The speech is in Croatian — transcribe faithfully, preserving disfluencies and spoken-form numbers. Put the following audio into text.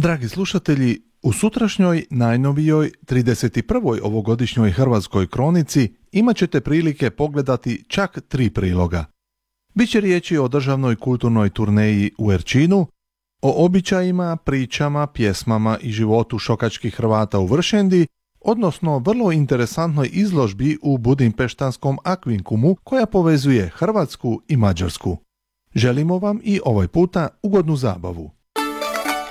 Dragi slušatelji, u sutrašnjoj najnovijoj trideset prvoj ovogodišnjoj Hrvatskoj kronici imat ćete prilike pogledati čak tri priloga. Biće riječi o državnoj kulturnoj turneji u Erčinu, o običajima, pričama, pjesmama i životu šokačkih Hrvata u Vršendi, odnosno vrlo interesantnoj izložbi u budimpeštanskom Akvinkumu koja povezuje Hrvatsku i Mađarsku. Želimo vam i ovaj puta ugodnu zabavu.